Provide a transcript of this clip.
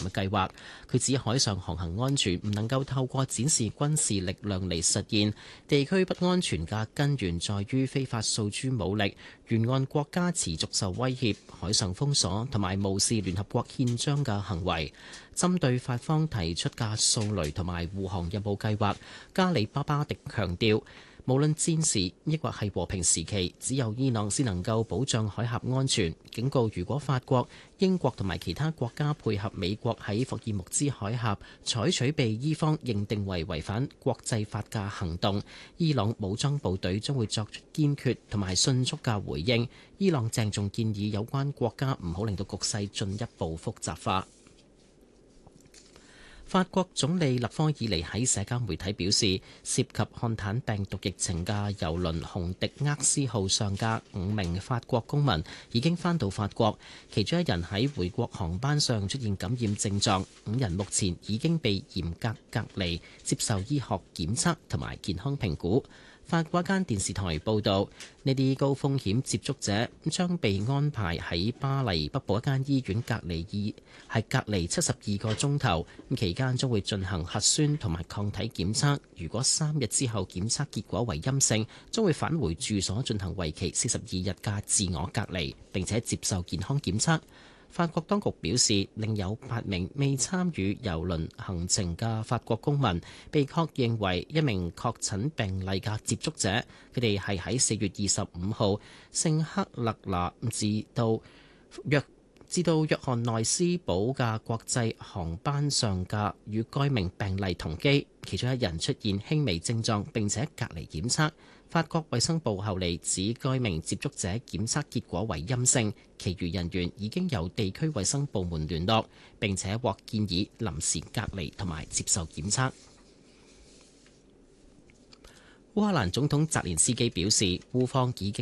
嘅計劃。佢指海上航行安全唔能夠透過展示軍事力量嚟實現，地區不安全嘅根源在於非法訴諸武力，沿岸國家持續受威脅，海上封鎖同埋無視聯合國憲章嘅行為。針對法方提出嘅掃雷同埋護航任務計劃，加里巴巴迪強調，無論戰時抑或係和平時期，只有伊朗先能夠保障海峽安全。警告，如果法國、英國同埋其他國家配合美國喺霍爾木茲海峽採取被伊方認定為違反國際法嘅行動，伊朗武裝部隊將會作出堅決同埋迅速嘅回應。伊朗鄭重建議有關國家唔好令到局勢進一步複雜化。法國總理勒科爾尼喺社交媒體表示，涉及漢坦病毒疫情嘅郵輪紅迪厄斯號上嘅5名法國公民已經返到法國，其中1人喺回國航班上出現感染症狀，5人目前已經被嚴格隔離，接受醫學檢測同埋健康評估。法國一間電視台報導，呢啲高風險接觸者將被安排喺巴黎北部一間醫院隔離72個鐘頭，期間將會進行核酸同埋抗體檢測。如果3日之後檢測結果為陰性，將會返回住所進行為期42日嘅自我隔離，並且接受健康檢測。法國當局表示，另有8名未參與郵輪行程嘅法國公民被確認為一名確診病例嘅接觸者。佢哋係喺4月25號聖克勒拿至到約翰內斯堡嘅國際航班上嘅與該名病例同機，其中1人出現輕微症狀並且隔離檢測。法國衛生部後嚟指該名接觸者檢測結果為陰性，其餘人員已經由地區衛生部門聯絡，並且獲建議臨時隔離同埋接受檢測。烏克蘭總統澤連斯基表示，烏方已經